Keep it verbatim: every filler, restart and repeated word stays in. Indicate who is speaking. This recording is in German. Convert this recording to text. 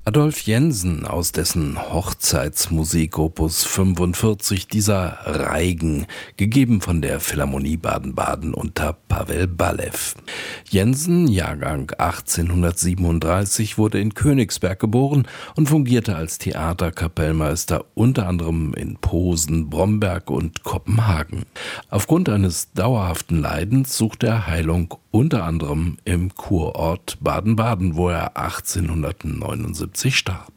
Speaker 1: Adolf Jensen, aus dessen Hochzeitsmusik Opus fünfundvierzig dieser Reigen, gegeben von der Philharmonie Baden-Baden unter Pavel Balew. Jensen, Jahrgang achtzehnhundertsiebenunddreißig, wurde in Königsberg geboren und fungierte als Theaterkapellmeister unter anderem in Posen, Bromberg und Kopenhagen. Aufgrund eines dauerhaften Leidens suchte er Heilung unter anderem im Kurort Baden-Baden, wo er achtzehnhundertneunundsiebzig starb.